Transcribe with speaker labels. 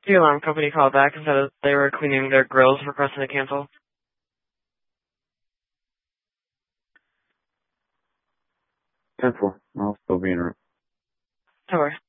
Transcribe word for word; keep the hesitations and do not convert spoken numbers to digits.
Speaker 1: The alarm company called back and said that they were cleaning their grills, requesting to cancel.
Speaker 2: ten four. I'll still be in room.
Speaker 1: No worries.